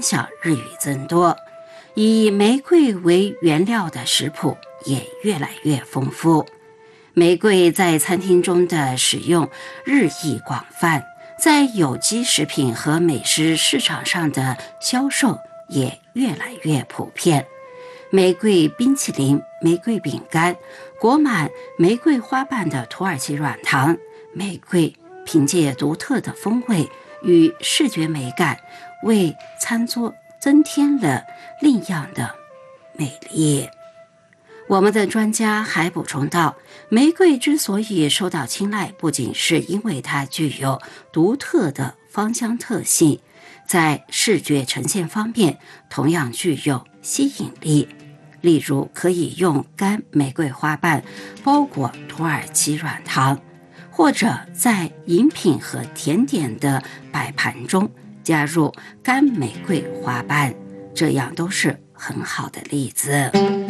享日益增多，以玫瑰为原料的食谱也越来越丰富。玫瑰在餐厅中的使用日益广泛，在有机食品和美食市场上的销售也越来越普遍。玫瑰冰淇淋、玫瑰饼干、裹满玫瑰花瓣的土耳其软糖，玫瑰凭借独特的风味与视觉美感，为餐桌增添了另样的美丽。我们的专家还补充道，玫瑰之所以受到青睐，不仅是因为它具有独特的芳香特性，在视觉呈现方面同样具有吸引力。例如，可以用干玫瑰花瓣包裹土耳其软糖，或者在饮品和甜点的摆盘中加入干玫瑰花瓣，这样都是很好的例子。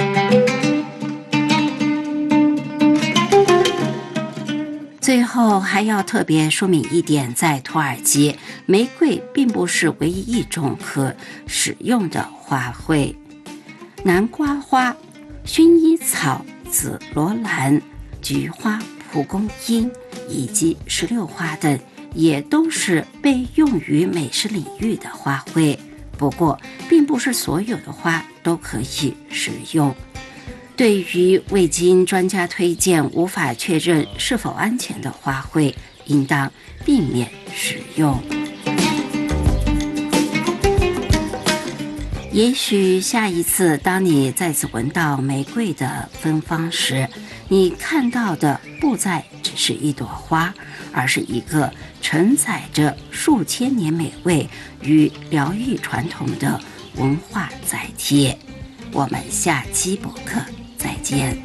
最后还要特别说明一点，在土耳其，玫瑰并不是唯一一种可使用的花卉。南瓜花、薰衣草、紫罗兰、菊花、蒲公英以及石榴花等也都是被用于美食领域的花卉，不过并不是所有的花都可以食用。对于未经专家推荐无法确认是否安全的花卉，应当避免食用。也许下一次当你再次闻到玫瑰的芬芳时，你看到的不再只是一朵花，而是一个承载着数千年美味与疗愈传统的文化载体。我们下期播客再见。